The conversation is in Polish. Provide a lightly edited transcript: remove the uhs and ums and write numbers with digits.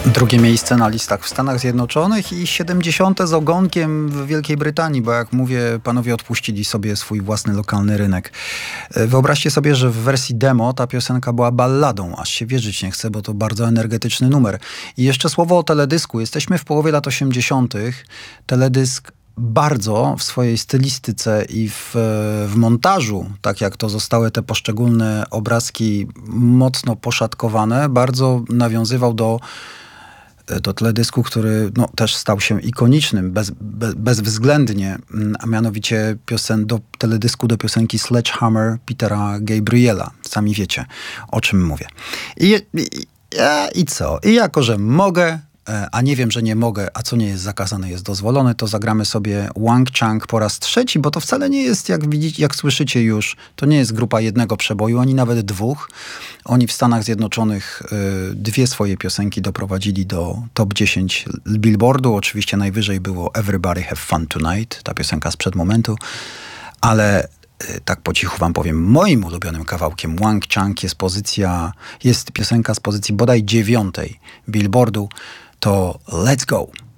Drugie miejsce na listach w Stanach Zjednoczonych i 70. z ogonkiem w Wielkiej Brytanii, bo jak mówię, panowie odpuścili sobie swój własny lokalny rynek. Wyobraźcie sobie, że w wersji demo ta piosenka była balladą, aż się wierzyć nie chce, bo to bardzo energetyczny numer. I jeszcze słowo o teledysku. Jesteśmy w połowie lat 80. Teledysk bardzo w swojej stylistyce i w montażu, tak jak to zostały te poszczególne obrazki mocno poszatkowane, bardzo nawiązywał do teledysku, który też stał się ikonicznym, bezwzględnie, a mianowicie teledysku do piosenki Sledgehammer Petera Gabriela. Sami wiecie, o czym mówię. I co? I jako, że mogę, a nie wiem, że nie mogę, a co nie jest zakazane, jest dozwolone, to zagramy sobie Wang Chang po raz trzeci, bo to wcale nie jest, jak widzicie, jak słyszycie już, to nie jest grupa jednego przeboju, ani nawet dwóch. Oni w Stanach Zjednoczonych dwie swoje piosenki doprowadzili do top 10 Billboardu. Oczywiście najwyżej było Everybody Have Fun Tonight, ta piosenka sprzed momentu, ale tak po cichu wam powiem, moim ulubionym kawałkiem Wang Chang jest piosenka z pozycji bodaj 9 Billboardu, to Let's Go.